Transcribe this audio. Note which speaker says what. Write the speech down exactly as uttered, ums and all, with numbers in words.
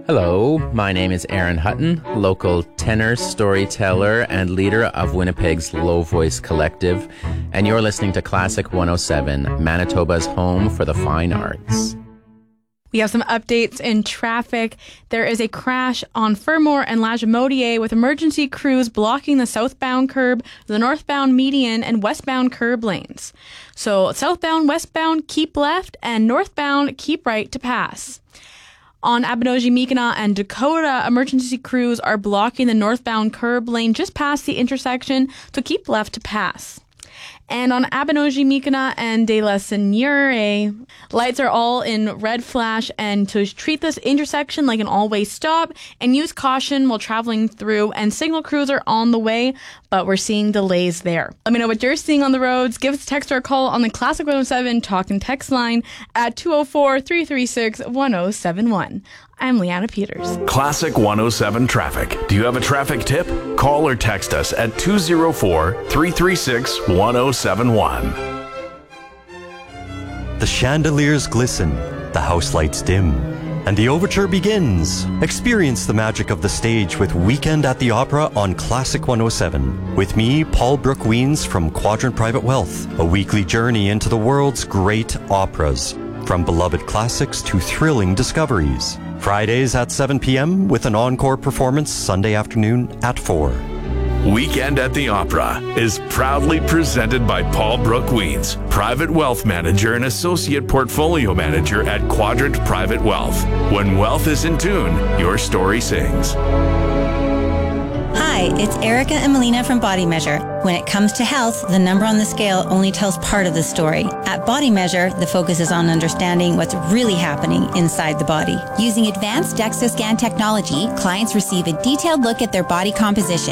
Speaker 1: Hello, my name is Aaron Hutton, local tenor, storyteller, and leader of Winnipeg's Low Voice Collective, and you're listening to Classic one oh seven, Manitoba's home for the fine arts.
Speaker 2: We have some updates in traffic. There is a crash on Fermor and Lagimodiere with emergency crews blocking the southbound curb, the northbound median, and westbound curb lanes. So southbound, westbound, keep left, and northbound, keep right to pass. On Abinogi-Mikina and Dakota, emergency crews are blocking the northbound curb lane just past the intersection, so keep left to pass. And on Abinogi-Mikina and De La Seigneurie, lights are all in red flash, and to treat this intersection like an all-way stop and use caution while traveling through, and signal crews are on the way, but we're seeing delays there. Let me know what you're seeing on the roads. Give us a text or a call on the Classic one oh seven Talk and Text line at two oh four, three three six, one oh seven one. I'm Leanna Peters.
Speaker 3: Classic one oh seven Traffic. Do you have a traffic tip? Call or text us at two oh four, three three six, one oh seven one.
Speaker 4: The chandeliers glisten, the house lights dim, and the overture begins. Experience the magic of the stage with Weekend at the Opera on Classic one oh seven. With me, Paul Brooke Weens from Quadrant Private Wealth, a weekly journey into the world's great operas, from beloved classics to thrilling discoveries. Fridays at seven p.m. with an encore performance Sunday afternoon at four.
Speaker 3: Weekend at the Opera is proudly presented by Paul Brooke Weens, Private Wealth Manager and Associate Portfolio Manager at Quadrant Private Wealth. When wealth is in tune, your story sings.
Speaker 5: Hi, it's Erica and Melina from Body Measure. When it comes to health, the number on the scale only tells part of the story. At Body Measure, the focus is on understanding what's really happening inside the body. Using advanced DEXA scan technology, clients receive a detailed look at their body composition.